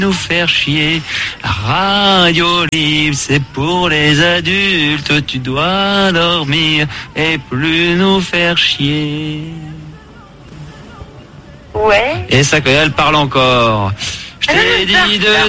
nous faire chier. La radio libre, c'est pour les adultes. Tu dois dormir et plus nous faire chier. Ouais. Et ça, elle parle encore. Je t'ai dit de